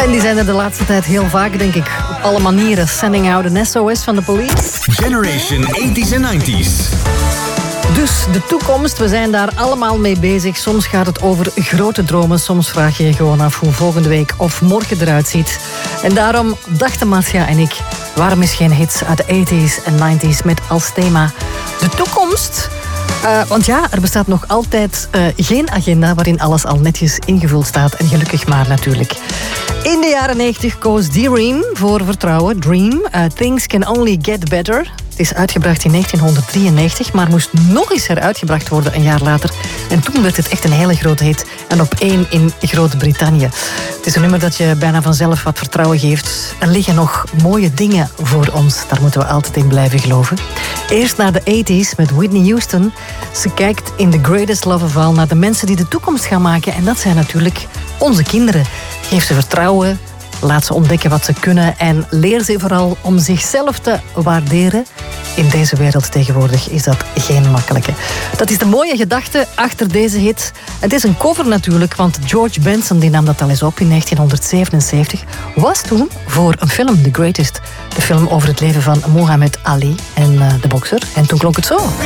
En die zijn er de laatste tijd heel vaak, denk ik, op alle manieren. Sending out an SOS van de police. Generation 80s en 90s. Dus de toekomst, we zijn daar allemaal mee bezig. Soms gaat het over grote dromen. Soms vraag je je gewoon af hoe volgende week of morgen eruit ziet. En daarom dachten Marcia en ik, waarom is geen hits uit de 80s en 90s met als thema de toekomst? Want ja, er bestaat nog altijd geen agenda waarin alles al netjes ingevuld staat. En gelukkig maar natuurlijk. In de jaren 90 koos Dream voor vertrouwen. Dream, Things Can Only Get Better. Het is uitgebracht in 1993, maar moest nog eens heruitgebracht worden een jaar later. En toen werd het echt een hele grote hit. En op 1 in Groot-Brittannië. Het is een nummer dat je bijna vanzelf wat vertrouwen geeft. Er liggen nog mooie dingen voor ons. Daar moeten we altijd in blijven geloven. Eerst naar de 80s met Whitney Houston. Ze kijkt in The Greatest Love of All naar de mensen die de toekomst gaan maken. En dat zijn natuurlijk onze kinderen. Geef ze vertrouwen. Laat ze ontdekken wat ze kunnen en leer ze vooral om zichzelf te waarderen. In deze wereld tegenwoordig is dat geen makkelijke. Dat is de mooie gedachte achter deze hit. Het is een cover natuurlijk, want George Benson die nam dat al eens op in 1977. Was toen voor een film, The Greatest. De film over het leven van Muhammad Ali en de bokser. En toen klonk het zo.